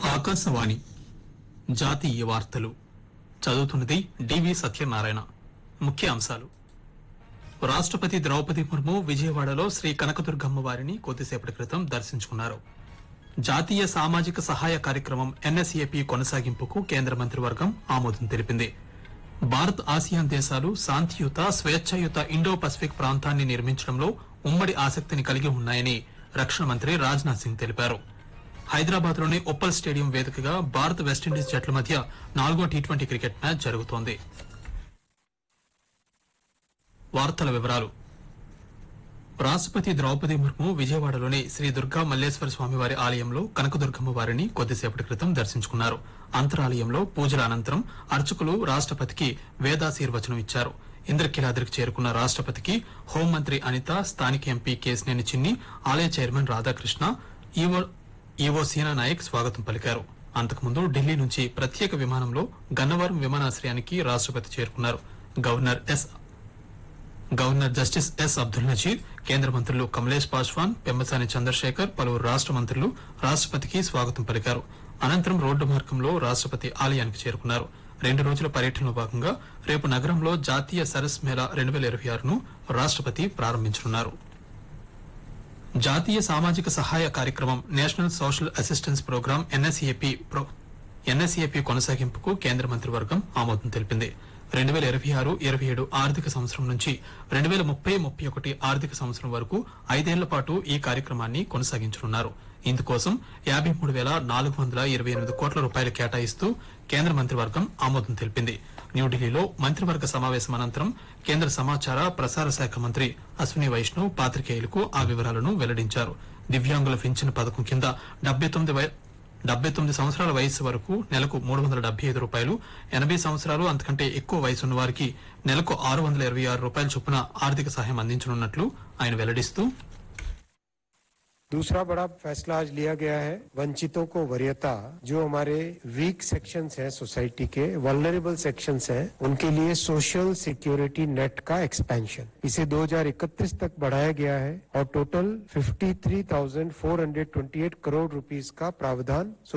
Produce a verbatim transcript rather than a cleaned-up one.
ఆకాశవాణి జాతీయ వార్తలు చదువుతున్నది డివి సత్యనారాయణ. ముఖ్య అంశాలు: రాష్టపతి ద్రౌపది ముర్ము విజయవాడలో శ్రీ కనకదుర్గమ్మ వారిని కొద్దిసేపటి క్రితం దర్శించుకున్నారు. జాతీయ సామాజిక సహాయ కార్యక్రమం ఎన్ఎస్ఏపీ కొనసాగింపుకు కేంద్ర మంత్రివర్గం ఆమోదం తెలిపింది. భారత్ ఆసియాన్ దేశాలు శాంతియుత స్వేచ్ఛాయుత ఇండో పసిఫిక్ ప్రాంతాన్ని నిర్మించడంలో ఉమ్మడి ఆసక్తిని కలిగి ఉన్నాయని రక్షణ మంత్రి రాజ్నాథ్ సింగ్ తెలిపారు. హైదరాబాద్ లోని ఉప్పల్ స్టేడియం వేదికగా భారత్ వెస్టిండీస్ జట్ల మధ్య నాలుగో టీ ట్వంటీ క్రికెట్ మ్యాచ్ జరుగుతోంది. వార్తల వివరాలు: రాష్టపతి ద్రౌపది ముర్ము విజయవాడలోని శ్రీ దుర్గా మల్లేశ్వర స్వామివారి ఆలయంలో కనకదుర్గమ్మ వారిని కొద్దిసేపటి క్రితం దర్శించుకున్నారు. అంతరాలయంలో పూజల అనంతరం అర్చకులు రాష్టపతికి వేదాశీర్వచనం ఇచ్చారు. ఇంద్రకీలాద్రికి చేరుకున్న రాష్టపతికి హోంమంత్రి అనిత, స్థానిక ఎంపీ కేశినేని చిన్ని, ఆలయ చైర్మన్ రాధాకృష్ణ, ఈవో ఈవో సీనా నాయక్ స్వాగతం పలికారు. అంతకుముందు ఢిల్లీ నుంచి ప్రత్యేక విమానంలో గన్నవరం విమానాశ్రయానికి రాష్టపతి చేరుకున్నారు. Governor yes governor justice yes Abdul Nazir, కేంద్ర మంత్రులు కమలేష్ పాశ్వాన్, పెమ్మసాని చంద్రశేఖర్, పలువురు రాష్ట మంత్రులు రాష్టపతికి స్వాగతం పలికారు. అనంతరం రోడ్డు మార్గంలో రాష్టపతి ఆలయానికి చేరుకున్నారు. రెండు రోజుల పర్యటనలో భాగంగా రేపు నగరంలో జాతీయ సరస్ మేళా రెండు వేల ఇరవై ఆరును రాష్టపతి ప్రారంభించనున్నారు. జాతీయ సామాజిక సహాయ కార్యక్రమం నేషనల్ సోషల్ అసిస్టెన్స్ ప్రోగ్రాం ఎన్ఎస్ఏపీ ఎన్ఎస్ఏపీ కొనసాగింపుకు కేంద్ర మంత్రివర్గం ఆమోదం తెలిపింది. రెండు వేల ఇరవై ఆరు ఇరవై ఏడు ఆర్థిక సంవత్సరం నుంచి రెండు వేల ముప్పై ముప్పై ఒకటి ఆర్థిక సంవత్సరం వరకు ఐదేళ్ల పాటు ఈ కార్యక్రమాన్ని కొనసాగించనున్నారు. ఇందుకోసం యాభై మూడు వేల నాలుగు వందల ఇరవై ఎనిమిది కోట్ల రూపాయలు కేటాయిస్తూ కేంద్ర మంత్రివర్గం ఆమోదం తెలిపింది. న్యూఢిల్లీలో మంత్రివర్గ సమావేశం అనంతరం కేంద్ర సమాచార ప్రసార శాఖ మంత్రి అశ్విని వైష్ణవ్ పాత్రికేయులకు ఆ వివరాలను వెల్లడించారు. దివ్యాంగుల పింఛను పథకం కింద డెబ్బై తొమ్మిది డెబ్బై తొమ్మిది సంవత్సరాల వయసు వరకు నెలకు మూడు వందల డెబ్బై ఐదు రూపాయలు, ఎనభై సంవత్సరాలు అంతకంటే ఎక్కువ వయసున్న వారికి నెలకు ఆరు వందల ఇరవై ఆరు రూపాయల చొప్పున ఆర్థిక సహాయం అందించనున్నట్లు ఆయన వెల్లడిస్తూ, दूसरा बड़ा फैसला आज लिया गया है वंचितों को वरीयता, जो हमारे वीक सेक्शंस हैं सोसाइटी के, वल्नरेबल सेक्शंस हैं, उनके लिए सोशल सिक्योरिटी नेट का एक्सपेंशन इसे दो हज़ार इकतीस तक बढ़ाया गया है और टोटल तिरेपन हज़ार चार सौ अट्ठाईस करोड़ रुपीस का प्रावधान